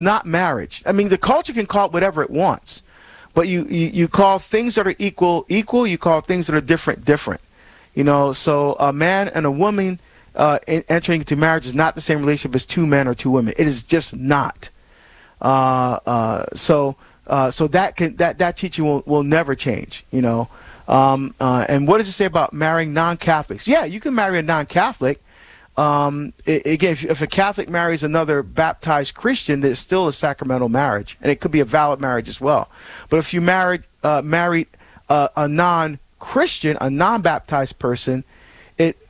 not marriage. I mean, the culture can call it whatever it wants, but you call things that are equal, you call things that are different, different. So a man and a woman entering into marriage is not the same relationship as two men or two women. It is just not. So that teaching will never change, and what does it say about marrying non-Catholics? Yeah, you can marry a non-Catholic. Again, if a Catholic marries another baptized Christian, there's still a sacramental marriage, and it could be a valid marriage as well. But if you married a non-Christian, a non-baptized person, it's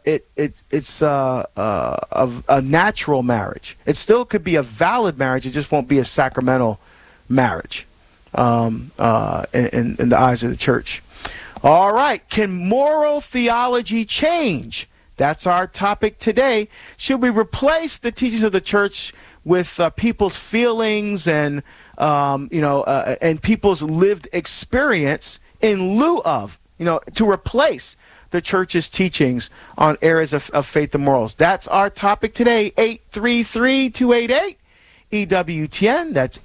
a natural marriage. It still could be a valid marriage. It just won't be a sacramental marriage in the eyes of the church. All right. Can moral theology change? That's our topic today. Should we replace the teachings of the church with people's feelings and people's lived experience in lieu of, to replace the church's teachings on areas of faith and morals? That's our topic today. 833-288-EWTN. That's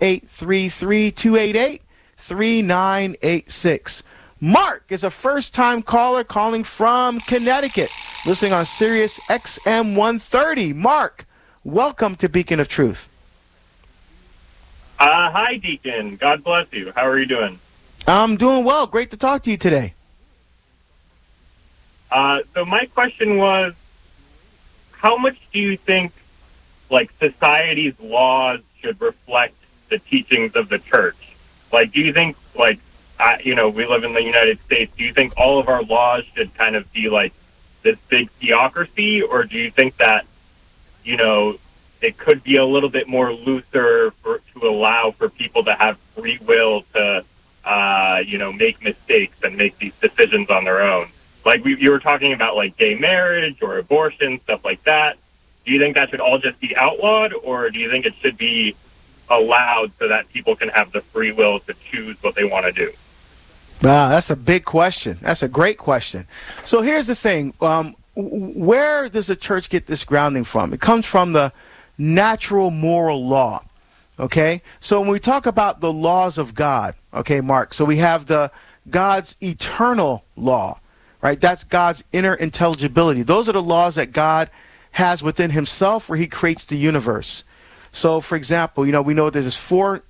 833-288-3986. Mark is a first-time caller calling from Connecticut, listening on Sirius XM 130. Mark, welcome to Beacon of Truth. Hi, Deacon. God bless you. How are you doing? I'm doing well. Great to talk to you today. So my question was, how much do you think, society's laws should reflect the teachings of the church? Do you think, we live in the United States, do you think all of our laws should kind of be this big theocracy, or do you think that, it could be a little bit more looser to allow for people to have free will to, make mistakes and make these decisions on their own? You were talking about gay marriage or abortion, stuff like that. Do you think that should all just be outlawed, or do you think it should be allowed so that people can have the free will to choose what they want to do? Wow, that's a big question. That's a great question. So here's the thing. Where does the church get this grounding from? It comes from the natural moral law. Okay? So when we talk about the laws of God, okay, Mark, so we have God's eternal law, right? That's God's inner intelligibility. Those are the laws that God has within himself where he creates the universe. So, for example, we know there's four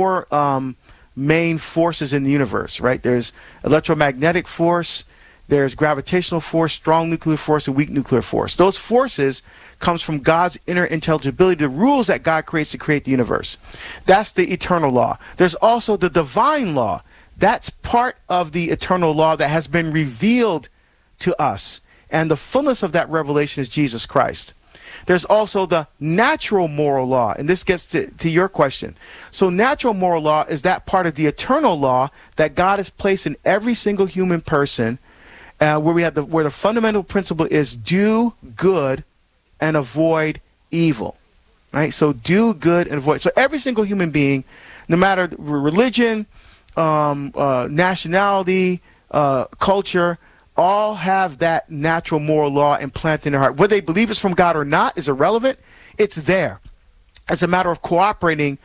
main forces in the universe, right? There's electromagnetic force, there's gravitational force, strong nuclear force, and weak nuclear force. Those forces comes from God's inner intelligibility, the rules that God creates to create the universe. That's the eternal law. There's also the divine law. That's part of the eternal law that has been revealed to us. And the fullness of that revelation is Jesus Christ. There's also the natural moral law, and this gets to your question. So natural moral law is that part of the eternal law that God has placed in every single human person, where the fundamental principle is do good and avoid evil, right? So do good and avoid. So every single human being, no matter religion, nationality, culture, all have that natural moral law implanted in their heart. Whether they believe it's from God or not is irrelevant. It's there. It's a matter of cooperating.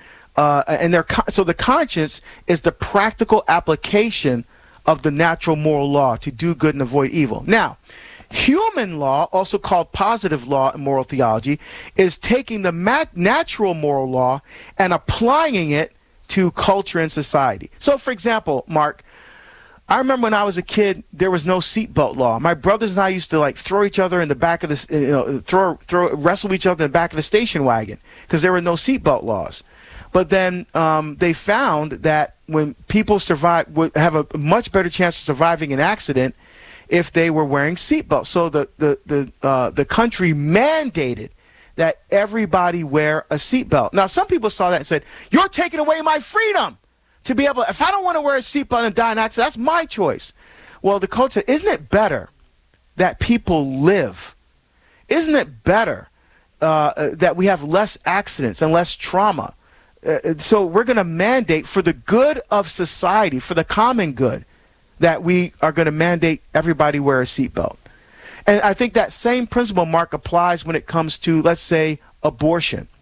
So the conscience is the practical application of the natural moral law to do good and avoid evil. Now, human law, also called positive law in moral theology, is taking the natural moral law and applying it to culture and society. So, for example, Mark, I remember when I was a kid, there was no seatbelt law. My brothers and I used to throw each other in the back of the, wrestle each other in the back of the station wagon because there were no seatbelt laws. But then they found that when people would have a much better chance of surviving an accident if they were wearing seatbelts. So the country mandated that everybody wear a seatbelt. Now, some people saw that and said, "You're taking away my freedom to be able, if I don't want to wear a seatbelt and die in an accident, that's my choice." Well, the coach said, isn't it better that people live? Isn't it better that we have less accidents and less trauma? So we're going to mandate for the good of society, for the common good, that we are going to mandate everybody wear a seatbelt. And I think that same principle, Mark, applies when it comes to, let's say, abortion.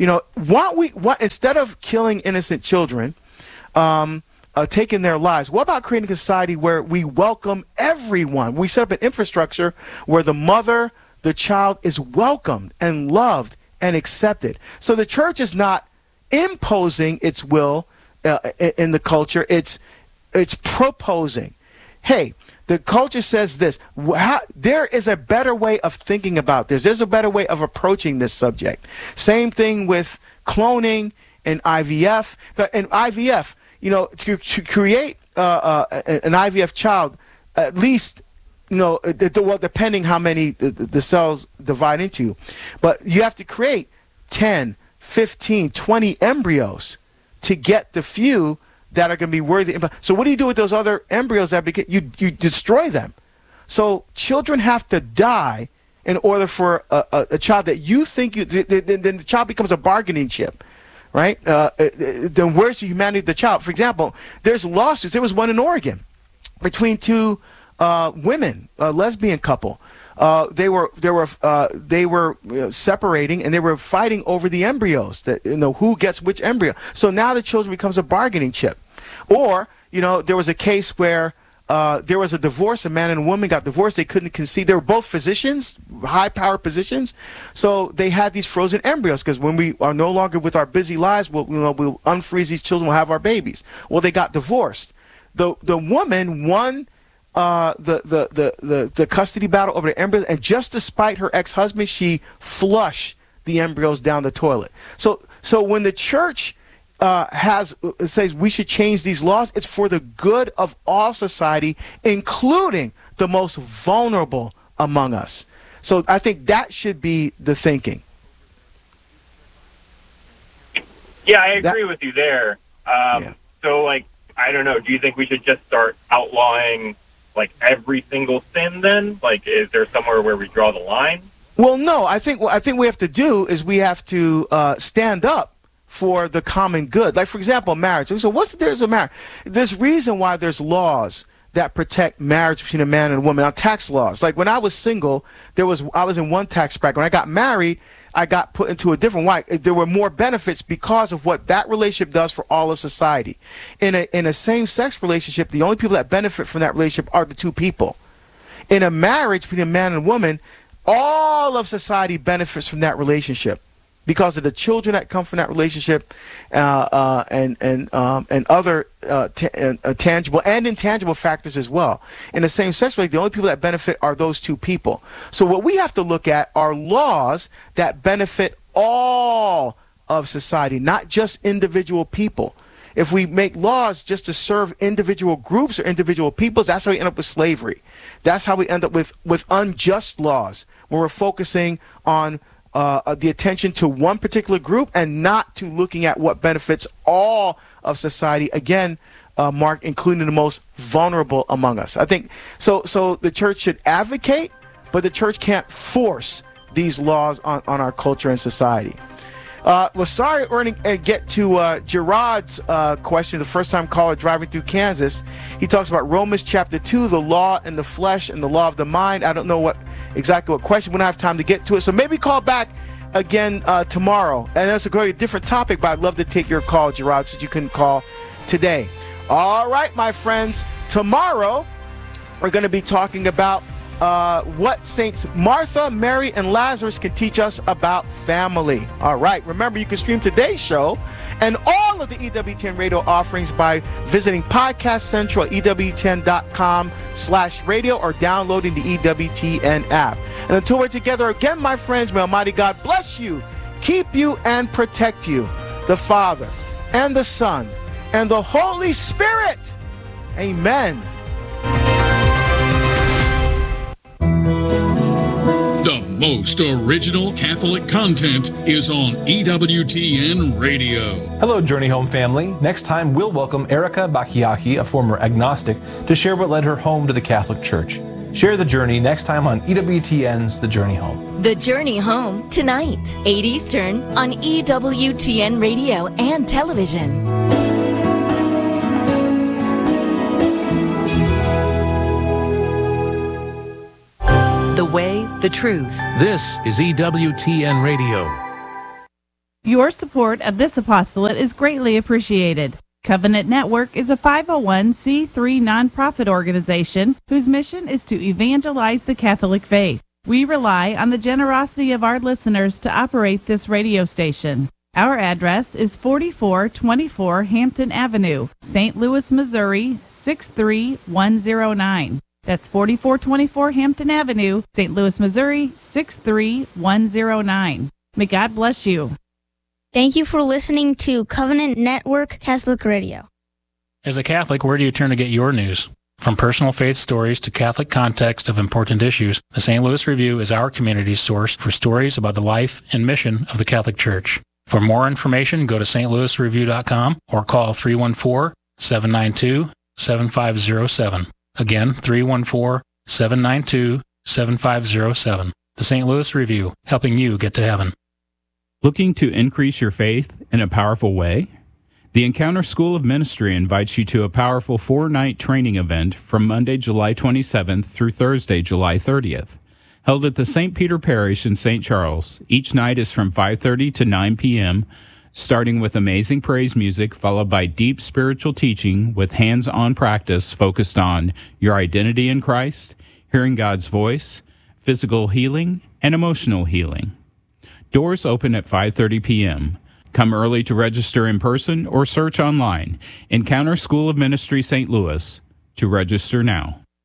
instead of killing innocent children, taking their lives, what about creating a society where we welcome everyone? We set up an infrastructure where the mother, the child is welcomed and loved and accepted. So the church is not imposing its will in the culture. It's proposing. Hey, the culture says this. There is a better way of thinking about this. There's a better way of approaching this subject. Same thing with cloning and IVF. But in IVF, to create an IVF child, at least, depending how many the cells divide into, but you have to create 10, 15, 20 embryos to get the few that are going to be worthy. So what do you do with those other embryos that you destroy them? So children have to die in order for a child that you think then the child becomes a bargaining chip. Right? Then where's the humanity of the child? For example, there's lawsuits. There was one in Oregon between two women, a lesbian couple. They were separating, and they were fighting over the embryos. Who gets which embryo. So now the children becomes a bargaining chip. Or there was a case where there was a divorce. A man and a woman got divorced. They couldn't conceive. They were both physicians, high-powered positions. So they had these frozen embryos because when we are no longer with our busy lives, we'll unfreeze these children. We'll have our babies. Well, they got divorced. The woman won the custody battle over the embryos, and just despite her ex-husband, she flushed the embryos down the toilet. So when the church says we should change these laws, it's for the good of all society, including the most vulnerable among us. So I think that should be the thinking. Yeah, I agree with you there. So, I don't know, do you think we should just start outlawing, every single sin then? Is there somewhere where we draw the line? Well, no. I think what we have to do is we have to stand up for the common good. Like, for example, marriage. So what's the difference with marriage? There's reason why there's laws that protect marriage between a man and a woman. Now, tax laws. Like when I was single, I was in one tax bracket. When I got married, I got put into a different one. There were more benefits because of what that relationship does for all of society. In a same-sex relationship, the only people that benefit from that relationship are the two people. In a marriage between a man and a woman, all of society benefits from that relationship because of the children that come from that relationship, and other tangible and intangible factors as well. In the same sex relationship, the only people that benefit are those two people. So what we have to look at are laws that benefit all of society, not just individual people. If we make laws just to serve individual groups or individual peoples, that's how we end up with slavery. That's how we end up with unjust laws, when we're focusing on the attention to one particular group and not to looking at what benefits all of society. Again, Mark, including the most vulnerable among us. I think so the church should advocate, but the church can't force these laws on our culture and society. Well, sorry, get to Gerard's question, the first-time caller driving through Kansas. He talks about Romans chapter 2, the law and the flesh and the law of the mind. I don't know exactly what question. We don't have time to get to it. So maybe call back again tomorrow. And that's a very different topic, but I'd love to take your call, Gerard, since you couldn't call today. All right, my friends. Tomorrow, we're going to be talking about what Saints Martha, Mary, and Lazarus can teach us about family. All right. Remember, you can stream today's show and all of the EWTN radio offerings by visiting Podcast Central at EWTN.com/radio or downloading the EWTN app. And until we're together again, my friends, may Almighty God bless you, keep you, and protect you. The Father and the Son and the Holy Spirit. Amen. The most original Catholic content is on EWTN Radio. Hello, Journey Home family. Next time, we'll welcome Erica Bakiaki, a former agnostic, to share what led her home to the Catholic Church. Share the journey next time on EWTN's The Journey Home. The Journey Home, tonight, 8 Eastern, on EWTN Radio and television. The way, the truth. This is EWTN Radio. Your support of this apostolate is greatly appreciated. Covenant Network is a 501c3 nonprofit organization whose mission is to evangelize the Catholic faith. We rely on the generosity of our listeners to operate this radio station. Our address is 4424 Hampton Avenue, St. Louis, Missouri, 63109. That's 4424 Hampton Avenue, St. Louis, Missouri, 63109. May God bless you. Thank you for listening to Covenant Network Catholic Radio. As a Catholic, where do you turn to get your news? From personal faith stories to Catholic context of important issues, the St. Louis Review is our community's source for stories about the life and mission of the Catholic Church. For more information, go to stlouisreview.com or call 314-792-7507. Again, 314-792-7507. The St. Louis Review, helping you get to heaven. Looking to increase your faith in a powerful way? The Encounter School of Ministry invites you to a powerful 4-night training event from Monday, July 27th through Thursday, July 30th. Held at the St. Peter Parish in St. Charles. Each night is from 5:30 to 9 p.m., starting with amazing praise music, followed by deep spiritual teaching with hands-on practice focused on your identity in Christ, hearing God's voice, physical healing, and emotional healing. Doors open at 5:30 p.m. Come early to register in person or search online. Encounter School of Ministry St. Louis to register now.